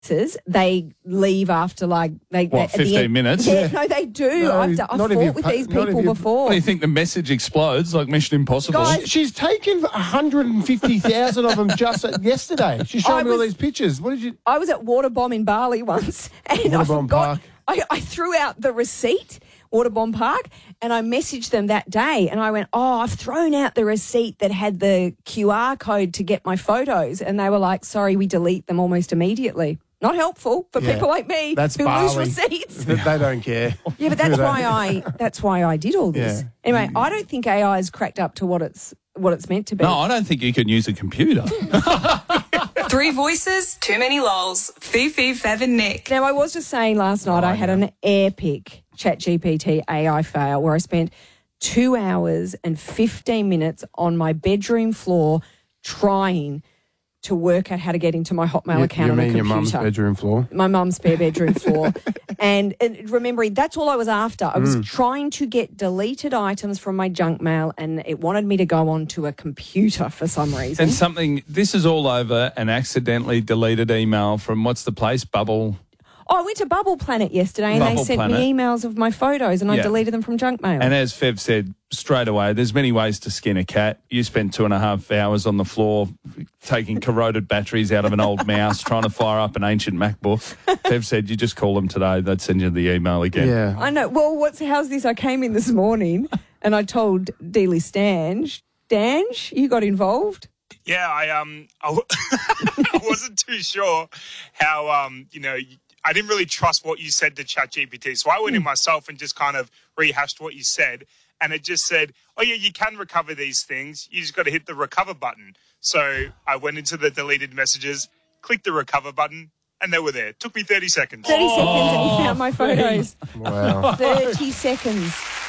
they leave after What, at the 15 end. minutes? Yeah, no, they do. No, I've not fought if you've with pa- these not if people you've- before. What do you think, the message explodes like Mission Impossible? Guys- She's taken 150,000 of them just yesterday. She's showing me all these pictures. What did you... I was at Waterbomb in Bali once, and I Waterbomb forgot. Park. I threw out the receipt, Waterbomb Park, and I messaged them that day, and I went, I've thrown out the receipt that had the QR code to get my photos, and they were like, sorry, we delete them almost immediately. Not helpful for people like me That's who Bali. lose receipts. They don't care. Yeah, but that's why I did all this. Yeah. Anyway, I don't think AI is cracked up to what it's meant to be. No, I don't think you can use a computer. 3 voices, too many lols. Fifi, Fev and Nick. Now, I was just saying last night I had an epic ChatGPT AI fail where I spent 2 hours and 15 minutes on my bedroom floor trying to work out how to get into my Hotmail account on a computer. your mum's bedroom floor? My mum's spare bedroom floor. And remembering, that's all I was after. I was trying to get deleted items from my junk mail, and it wanted me to go onto a computer for some reason. And this is all over an accidentally deleted email from, what's the place, Bubble? I went to Bubble Planet yesterday, and they Bubble sent Planet. me emails of my photos, and I deleted them from junk mail. And as Fev said straight away, there's many ways to skin a cat. You spent 2.5 hours on the floor taking corroded batteries out of an old mouse, trying to fire up an ancient MacBook. Fev said you just call them today, they'd send you the email again. Yeah. I know. Well, how's this? I came in this morning, and I told Dealey Stange, you got involved? Yeah, I wasn't too sure how, I didn't really trust what you said to ChatGPT. So I went in myself and just kind of rehashed what you said. And it just said, oh, yeah, you can recover these things. You just got to hit the recover button. So I went into the deleted messages, clicked the recover button, and they were there. It took me 30 seconds. 30 seconds, and he found my photos. Wow. 30 seconds.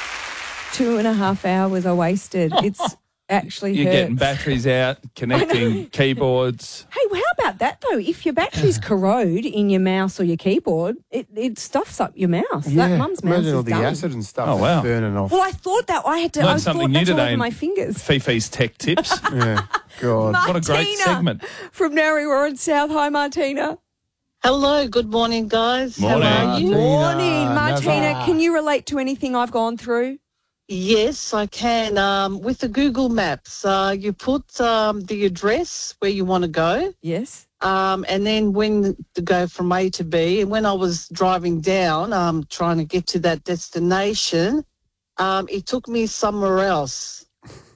2.5 hours I wasted. It's actually You're hurts. getting batteries out, connecting keyboards. Hey, well, how about that, though? If your batteries corrode in your mouse or your keyboard, it stuffs up your mouse. That mum's mouse Imagine is all the done. acid and stuff Oh, wow. that's burning off. Well, I thought that I had to. Learned I something thought new that's all today over in my fingers. Fifi's Tech Tips. Yeah. God. What a great Martina segment. from Narre and South. Hi, Martina. Hello, good morning, guys. Morning. How are you? Morning, Martina. Nava. Can you relate to anything I've gone through? Yes, I can. With the Google Maps, you put the address where you want to go, Yes. and then when to go from A to B. And when I was driving down, trying to get to that destination, it took me somewhere else.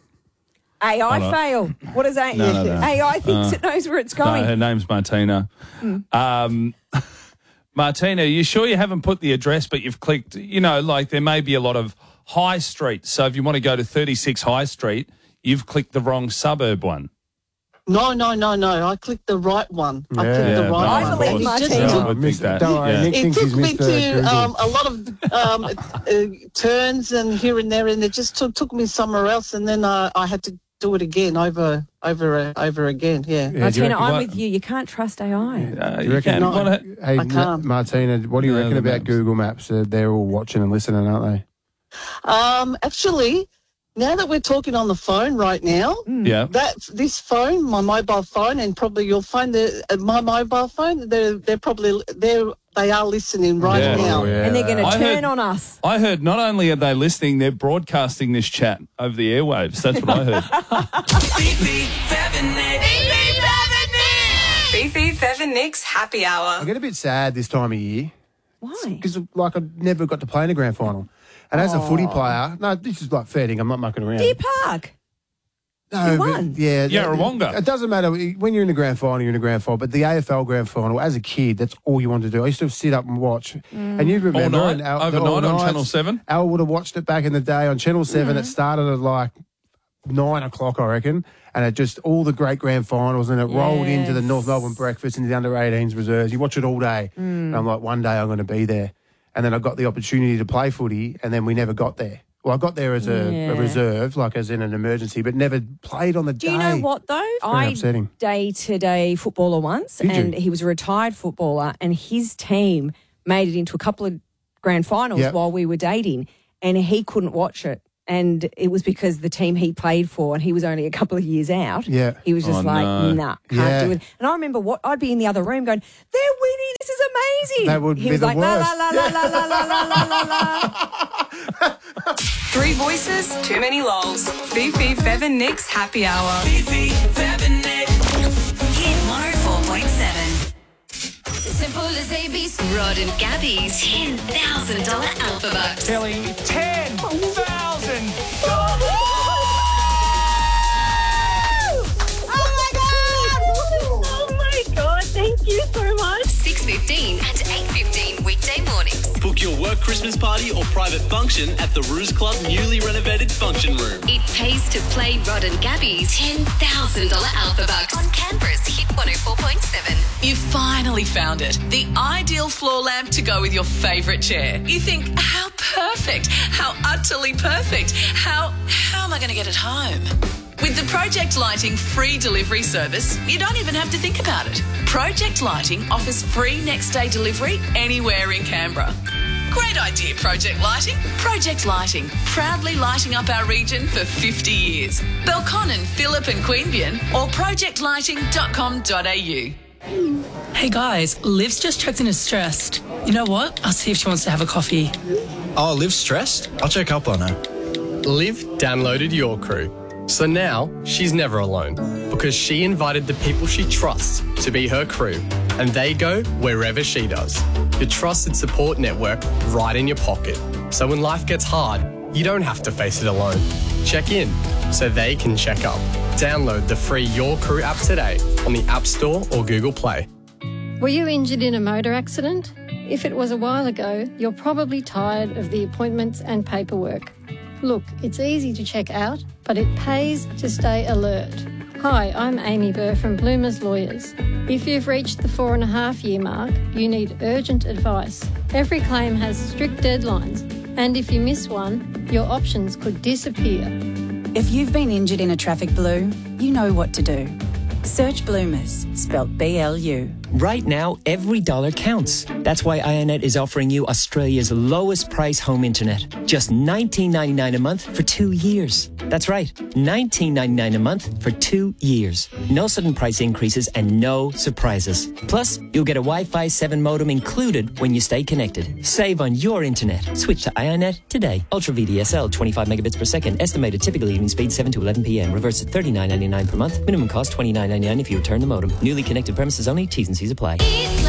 AI no. fail. What is that? No, no, no. AI thinks it knows where it's going. No, her name's Martina. Martina, you sure you haven't put the address, but you've clicked, there may be a lot of high streets. So if you want to go to 36 High Street, you've clicked the wrong suburb one. No. I clicked the right one. I Yeah. clicked the Yeah, right I one. believe And it Martina. just Yeah, I took would think that. Don't worry, Yeah. Nick It thinks took he's me Mr. to Google. a lot of turns and here and there, and it just took me somewhere else, and then I had to do it again over again. Yeah. Yeah, do you Martina, reckon- I'm what- with you. You can't trust AI. do you You reckon- can. No. What- Hey, I can't. Martina, what do you Yeah, reckon the about maps. Google Maps? They're all watching and listening, aren't they? Actually, now that we're talking on the phone right now, yeah. this phone, my mobile phone, and probably you'll find my mobile phone. They are listening right Yeah. now. Oh, yeah. And they're going to I turn heard- on us. I heard not only are they listening, they're broadcasting this chat over the airwaves. That's what I heard. Fifi, Fev and Nick. Fifi, Fev and Nick's Happy I Hour. get a bit sad this time of year Why? because, I never got to play in a grand final. And as a footy player, no, this is like fair dinkum, I'm not mucking around. Deer Park. No, You but- won. Yeah. Yarrawonga. It doesn't matter. When you're in the grand final, you're in the grand final. But the AFL grand final, as a kid, that's all you wanted to do. I used to sit up and watch. And you remember. All and night? Overnight on Channel 7? Al would have watched it back in the day on Channel 7. It started at like 9 o'clock, I reckon. And it just, all the great grand finals, and it rolled into the North Melbourne breakfast, into the under-18s reserves. You watch it all day. And I'm like, one day I'm going to be there. And then I got the opportunity to play footy, and then we never got there. Well, I got there as a reserve, like as in an emergency, but never played on the day. Do you know what, though? I upsetting. day-to-day footballer once, Did you? and he was a retired footballer, and his team made it into a couple of grand finals Yep. while we were dating, and he couldn't watch it. And it was because the team he played for, and he was only a couple of years out. Yeah. He was just nah, can't Yeah. do it. And I remember I'd be in the other room going, they're winning, this is amazing. That would he be was the like, worst. la, la, la, la, la, la, la, la, la, la. Three voices, too many lols. Fifi, Fev and Nick's happy hour. Fifi, Fev and Nick. Hit 104.7. Simple as ABC. Rod and Gabby's $10,000 Alpha Bucks. Telling 10,000. Oh my God, thank you so much. 6:15 and 8:15 weekday mornings. Book your work Christmas party or private function at the Ruse Club newly renovated function room. It pays to play Rod and Gabby's $10,000 Alpha Bucks on Canberra's Hit 104.7. You finally found it. The ideal floor lamp to go with your favourite chair. You think, how perfect, how utterly perfect, how am I going to get it home? With the Project Lighting free delivery service, you don't even have to think about it. Project Lighting offers free next day delivery anywhere in Canberra. Great idea, Project Lighting. Project Lighting, proudly lighting up our region for 50 years. Belconnen, Phillip and Queanbeyan or projectlighting.com.au. Hey guys, Liv's just checked in as stressed. You know what? I'll see if she wants to have a coffee. Oh, Liv's stressed? I'll check up on her. Liv downloaded Your Crew. So now she's never alone because she invited the people she trusts to be her crew and they go wherever she does. Your trusted support network right in your pocket. So when life gets hard, you don't have to face it alone. Check in so they can check up. Download the free Your Crew app today on the App Store or Google Play. Were you injured in a motor accident? If it was a while ago, you're probably tired of the appointments and paperwork. Look, it's easy to check out, but it pays to stay alert. Hi, I'm Amy Burr from Bloomer's Lawyers. If you've reached the 4.5-year mark, you need urgent advice. Every claim has strict deadlines, and if you miss one, your options could disappear. If you've been injured in a traffic blue, you know what to do. Search Bloomers, spelt BLU. Right now, every dollar counts. That's why Ionet is offering you Australia's lowest price home internet. Just $19.99 a month for 2 years. That's right, $19.99 a month for 2 years. No sudden price increases and no surprises. Plus, you'll get a Wi-Fi 7 modem included when you stay connected. Save on your internet. Switch to Ionet today. Ultra VDSL, 25 megabits per second. Estimated typical evening speed 7 to 11 p.m. Reverse at $39.99 per month. Minimum cost $29.99 if you return the modem. Newly connected premises only. T's and C's apply.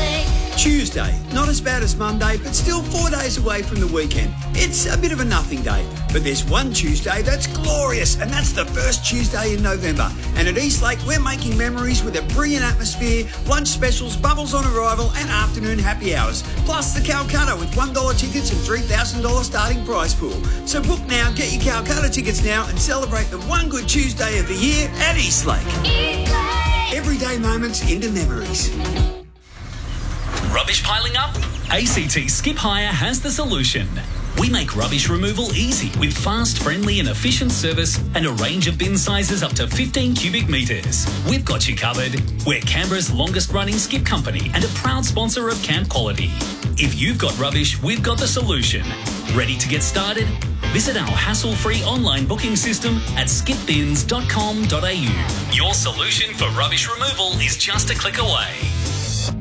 Tuesday, not as bad as Monday, but still 4 days away from the weekend. It's a bit of a nothing day, but there's one Tuesday that's glorious, and that's the first Tuesday in November. And at Eastlake, we're making memories with a brilliant atmosphere, lunch specials, bubbles on arrival, and afternoon happy hours. Plus the Calcutta with $1 tickets and $3,000 starting prize pool. So book now, get your Calcutta tickets now, and celebrate the one good Tuesday of the year at Eastlake. Everyday moments into memories. Rubbish piling up? ACT Skip Hire has the solution. We make rubbish removal easy with fast, friendly and efficient service and a range of bin sizes up to 15 cubic metres. We've got you covered. We're Canberra's longest running skip company and a proud sponsor of Camp Quality. If you've got rubbish, we've got the solution. Ready to get started? Visit our hassle-free online booking system at skipbins.com.au. Your solution for rubbish removal is just a click away.